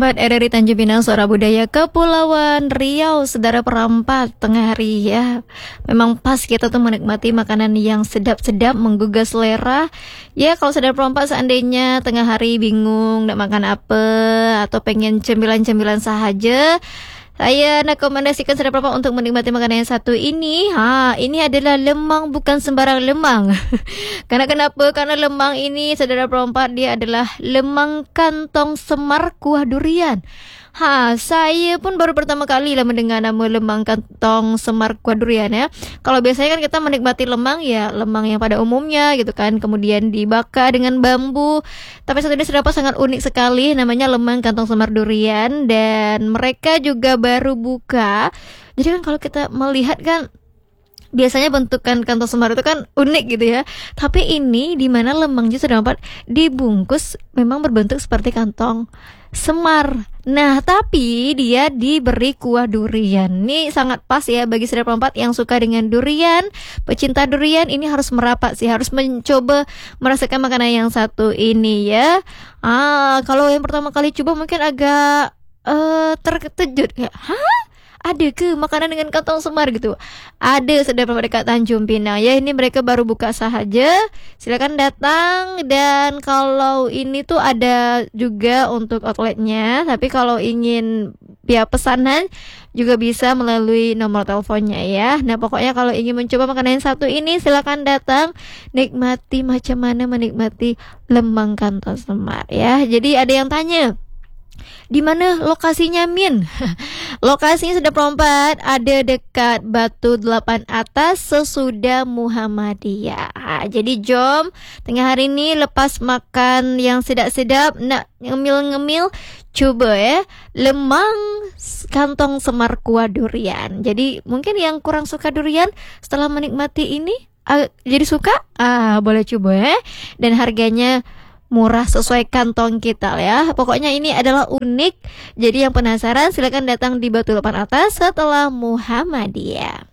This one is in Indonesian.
Perempat RRI Tanjung Pinang, Suara Budaya Kepulauan Riau. Saudara perempat, tengah hari ya, memang pas kita tuh menikmati makanan yang sedap-sedap, menggugah selera. Ya kalau saudara perempat seandainya tengah hari bingung nak makan apa, atau pengen cemilan-cemilan sahaja, saya rekomendasikan saudara perempat untuk menikmati makanan yang satu ini. Ini adalah lemang, bukan sembarang lemang. Karena kenapa? Karena lemang ini saudara perempat, dia adalah lemang kantong semar kuah durian. Saya pun baru pertama kali lah mendengar nama lemang kantong semar kuah durian ya. Kalau biasanya kan kita menikmati lemang ya, lemang yang pada umumnya gitu kan, kemudian dibakar dengan bambu. Tapi satu ini terdapat sangat unik sekali, namanya lemang kantong semar durian, dan mereka juga baru buka. Jadi kan kalau kita melihat kan, biasanya bentukan kantong semar itu kan unik gitu ya. Tapi ini di mana lemangnya sudah dapat dibungkus memang berbentuk seperti kantong semar. Nah, tapi dia diberi kuah durian. Ini sangat pas ya bagi saudara perempat yang suka dengan durian, pecinta durian. Ini harus merapat sih, harus mencoba merasakan makanan yang satu ini ya. Kalau yang pertama kali coba mungkin agak terkejut kayak, ada ke makanan dengan kantong semar gitu? Ada, saudara dekat Tanjung Pinang ya. Ini mereka baru buka sahaja. Silakan datang. Dan kalau ini tuh ada juga untuk outletnya. Tapi kalau ingin via pesanan juga bisa melalui nomor teleponnya ya. Nah pokoknya kalau ingin mencoba makanan yang satu ini, silakan datang. Nikmati macam mana menikmati lemang kantong semar ya. Jadi ada yang tanya, di mana lokasinya Min? Lokasinya sudah perempat, ada dekat Batu 8 Atas sesudah Muhammadiyah. Jadi jom tengah hari ini lepas makan yang sedap-sedap, nak ngemil-ngemil, coba ya lemang kantong semar kuah durian. Jadi mungkin yang kurang suka durian setelah menikmati ini jadi suka, boleh coba ya. Dan harganya murah sesuai kantong kita ya. Pokoknya ini adalah unik. Jadi yang penasaran silakan datang di Batu 8 Atas setelah Muhammadiyah.